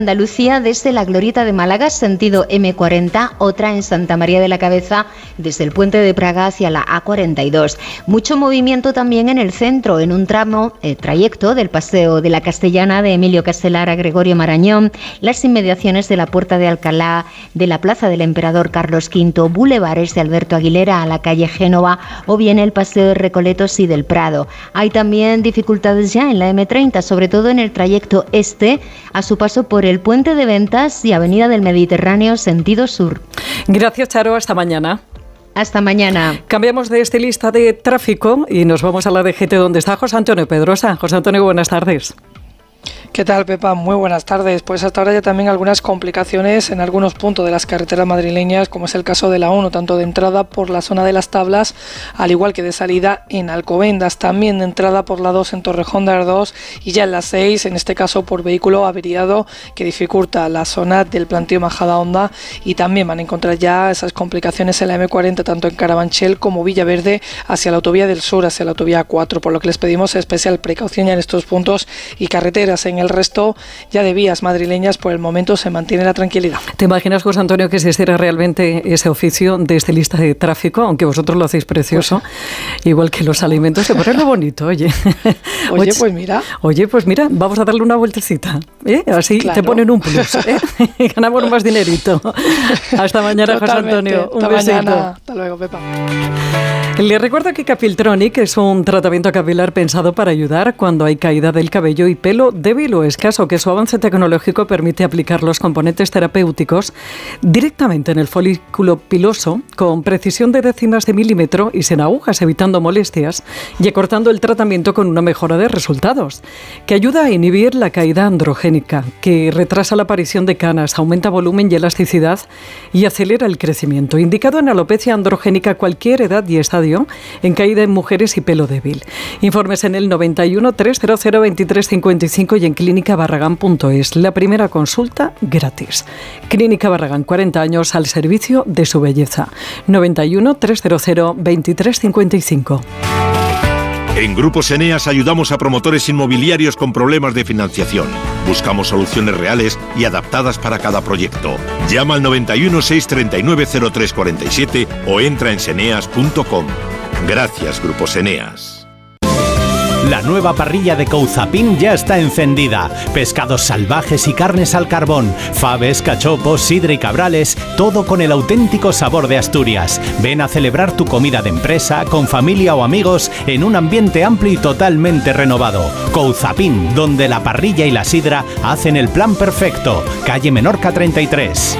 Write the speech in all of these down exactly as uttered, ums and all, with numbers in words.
Andalucía desde la Glorieta de Málaga, sentido eme cuarenta, otra en Santa María de la Cabeza desde el Puente de Praga hacia la a cuarenta y dos. Mucho movimiento también en el centro, en un tramo, el trayecto del Paseo de la Castellana de Emilio Castelar a Gregorio Marañón, las inmediaciones de la Puerta de Alcalá, de la Plaza del Emperador Carlos quinto, bulevares de Alberto Aguilera a la calle Génova o bien el Paseo de Recoletos y del Prado. Hay también dificultades ya en la eme treinta, sobre todo en el trayecto este, a su paso por el el Puente de Ventas y Avenida del Mediterráneo, sentido sur. Gracias, Charo. Hasta mañana. Hasta mañana. Cambiamos de estilista de tráfico y nos vamos a la D G T, donde está José Antonio Pedrosa. José Antonio, buenas tardes. ¿Qué tal, Pepa? Muy buenas tardes. Pues hasta ahora ya también algunas complicaciones en algunos puntos de las carreteras madrileñas, como es el caso de la uno, tanto de entrada por la zona de Las Tablas, al igual que de salida en Alcobendas, también de entrada por la dos en Torrejón de Ardoz y ya en la seis, en este caso por vehículo averiado que dificulta la zona del planteo Majadahonda, y también van a encontrar ya esas complicaciones en la eme cuarenta, tanto en Carabanchel como Villaverde, hacia la autovía del sur, hacia la autovía cuatro, por lo que les pedimos especial precaución ya en estos puntos y carreteras. En el resto ya de vías madrileñas por el momento se mantiene la tranquilidad. ¿Te imaginas, José Antonio, que existiera realmente ese oficio de estilista de tráfico, aunque vosotros lo hacéis precioso, pues, igual que los alimentos, se pone lo bonito, oye. Oye, oye, pues mira. Oye, pues mira, vamos a darle una vueltecita, ¿eh? Así claro. Te ponen un plus, ¿eh? Y ganamos más dinerito. Hasta mañana, Totalmente. José Antonio. Un Hasta besito. Mañana. Hasta luego, Pepa. Le recuerdo que Capiltronic es un tratamiento capilar pensado para ayudar cuando hay caída del cabello y pelo débil o escaso, que su avance tecnológico permite aplicar los componentes terapéuticos directamente en el folículo piloso con precisión de décimas de milímetro y sin agujas, evitando molestias y acortando el tratamiento con una mejora de resultados, que ayuda a inhibir la caída androgénica, que retrasa la aparición de canas, aumenta volumen y elasticidad y acelera el crecimiento. Indicado en alopecia androgénica a cualquier edad y estadio, en caída en mujeres y pelo débil. Informes en el noventa y uno, trescientos veintitrés, cincuenta y cinco y en clínica barragán punto es. La primera consulta gratis. Clínica Barragán, cuarenta años al servicio de su belleza. noventa y uno, trescientos veintitrés, cincuenta y cinco. En Grupos Eneas ayudamos a promotores inmobiliarios con problemas de financiación. Buscamos soluciones reales y adaptadas para cada proyecto. Llama al noventa y uno, seiscientos treinta y nueve, cero tres cuarenta y siete o entra en seneas punto com. Gracias, Grupos Eneas. La nueva parrilla de Couzapin ya está encendida. Pescados salvajes y carnes al carbón, faves, cachopos, sidra y cabrales, todo con el auténtico sabor de Asturias. Ven a celebrar tu comida de empresa, con familia o amigos, en un ambiente amplio y totalmente renovado. Couzapin, donde la parrilla y la sidra hacen el plan perfecto. Calle Menorca treinta y tres.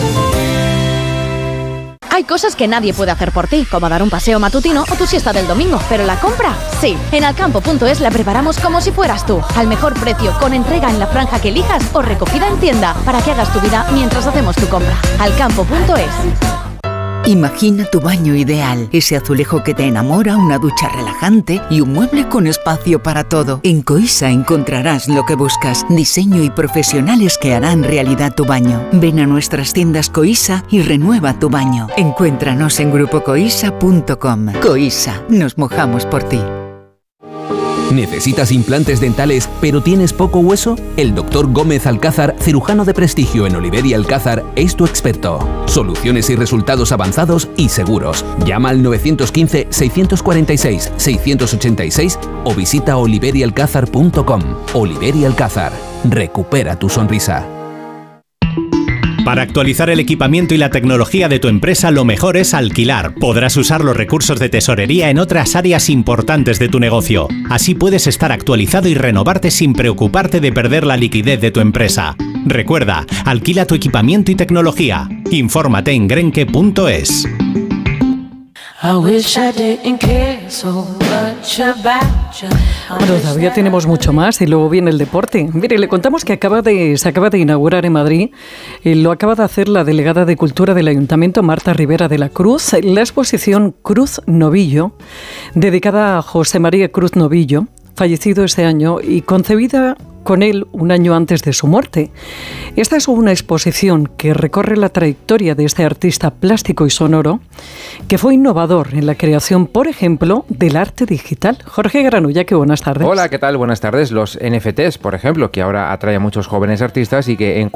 Hay cosas que nadie puede hacer por ti, como dar un paseo matutino o tu siesta del domingo, pero la compra, sí. En alcampo punto es la preparamos como si fueras tú, al mejor precio, con entrega en la franja que elijas o recogida en tienda, para que hagas tu vida mientras hacemos tu compra. alcampo punto es. Imagina tu baño ideal, ese azulejo que te enamora, una ducha relajante y un mueble con espacio para todo. En Coisa encontrarás lo que buscas, diseño y profesionales que harán realidad tu baño. Ven a nuestras tiendas Coisa y renueva tu baño. Encuéntranos en grupo coisa punto com. Coisa, nos mojamos por ti. ¿Necesitas implantes dentales pero tienes poco hueso? El doctor Gómez Alcázar, cirujano de prestigio en Oliver y Alcázar, es tu experto. Soluciones y resultados avanzados y seguros. Llama al nueve uno cinco, seis cuatro seis, seis ocho seis o visita oliver y alcázar punto com. Oliver y Alcázar. Recupera tu sonrisa. Para actualizar el equipamiento y la tecnología de tu empresa, lo mejor es alquilar. Podrás usar los recursos de tesorería en otras áreas importantes de tu negocio. Así puedes estar actualizado y renovarte sin preocuparte de perder la liquidez de tu empresa. Recuerda, alquila tu equipamiento y tecnología. Infórmate en grenke punto es. Bueno, todavía tenemos mucho más y luego viene el deporte. Mire, le contamos que acaba de, se acaba de inaugurar en Madrid, y lo acaba de hacer la delegada de Cultura del Ayuntamiento, Marta Rivera de la Cruz, la exposición Cruz Novillo, dedicada a José María Cruz Novillo, fallecido este año y concebida con él un año antes de su muerte. Esta es una exposición que recorre la trayectoria de este artista plástico y sonoro, que fue innovador en la creación, por ejemplo, del arte digital. Jorge Granulla, qué buenas tardes. Hola, ¿qué tal? Buenas tardes. Los N F Ts, por ejemplo, que ahora atrae a muchos jóvenes artistas y que en